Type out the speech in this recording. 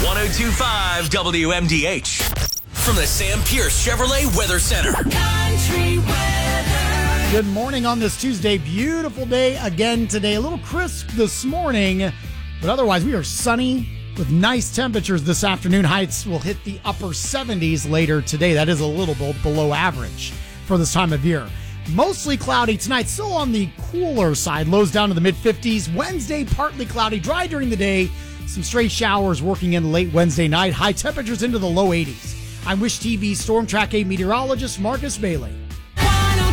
1025 WMDH. From the Sam Pierce Chevrolet Weather Center. Country weather. Good morning on this Tuesday. Beautiful day again today. A little crisp this morning, but otherwise we are sunny with nice temperatures this afternoon. Heights will hit the upper 70s later today. That is a little bit below average for this time of year. Mostly cloudy tonight, still on the cooler side. Lows down to the mid-50s. Wednesday, partly cloudy, dry during the day. Some stray showers working in late Wednesday night. High temperatures into the low 80s. I'm Wish TV Storm Track 8 meteorologist Marcus Bailey.